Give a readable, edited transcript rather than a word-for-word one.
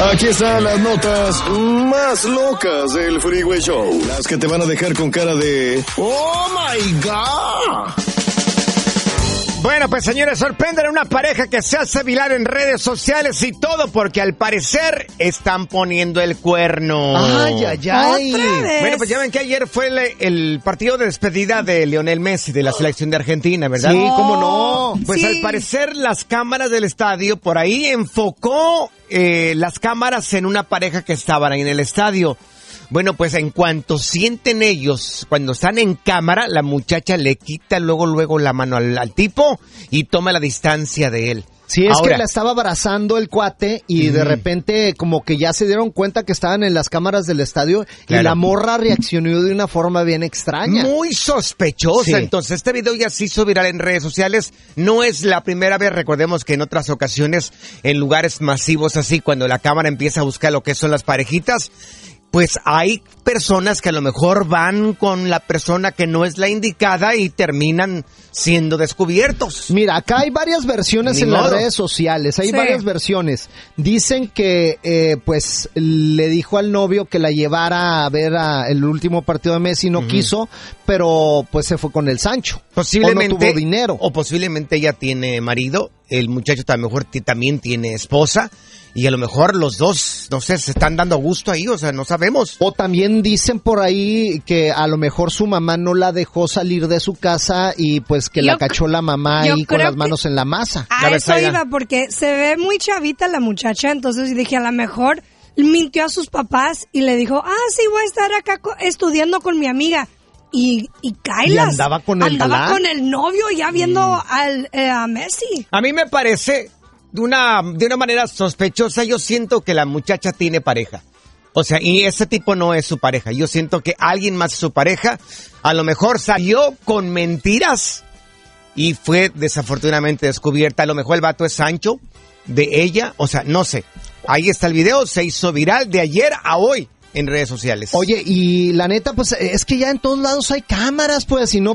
Aquí están las notas más locas del Freeway Show. Las que te van a dejar con cara de ¡Oh, my God! Bueno, pues señores, sorprenden a una pareja que se hace viral en redes sociales y todo porque al parecer están poniendo el cuerno. ¡Ay, ay, ay! ¿Otra vez? Bueno, pues ya ven que ayer fue el partido de despedida de Lionel Messi de la selección de Argentina, ¿verdad? Sí, ¿cómo no? Pues Sí. al parecer las cámaras del estadio por ahí enfocó las cámaras en una pareja que estaban ahí en el estadio. Bueno, pues en cuanto sienten ellos, cuando están en cámara, la muchacha le quita luego la mano al tipo y toma la distancia de él. Sí, es Ahora, que la estaba abrazando el cuate y de repente como que ya se dieron cuenta que estaban en las cámaras del estadio Claro. y la morra reaccionó de una forma bien extraña. muy sospechosa. Sí. Entonces, este video ya se hizo viral en redes sociales. No es la primera vez. Recordemos que en otras ocasiones, en lugares masivos así, cuando la cámara empieza a buscar lo que son las parejitas, pues hay personas que a lo mejor van con la persona que no es la indicada y terminan siendo descubiertos. Mira, acá hay varias versiones Ni en las modo. redes sociales, hay Sí. varias versiones. Dicen que pues le dijo al novio que la llevara a ver el último partido de Messi, no quiso, pero pues se fue con el Sancho. Posiblemente, O no tuvo dinero. o posiblemente ella tiene marido, el muchacho a lo mejor también tiene esposa, y a lo mejor los dos, no sé, se están dando gusto ahí, o sea, no sabemos. O también dicen por ahí que a lo mejor su mamá no la dejó salir de su casa y pues que la Yo cachó la mamá yo ahí con creo las manos en la masa. A A ver, eso Zaira. iba, porque se ve muy chavita la muchacha, entonces dije, a lo mejor mintió a sus papás y le dijo, sí, voy a estar acá estudiando con mi amiga. Y Kailas Y andaba con el galán. con el novio ya viendo a Messi. A mí me parece de una manera sospechosa. Yo siento que la muchacha tiene pareja. O sea, y ese tipo no es su pareja. Yo siento que alguien más es su pareja. A lo mejor salió con mentiras y fue desafortunadamente descubierta. A lo mejor el vato es Sancho de ella. O sea, no sé. Ahí está el video. Se hizo viral de ayer a hoy en redes sociales. Oye, y la neta, pues es que ya en todos lados hay cámaras, pues, y no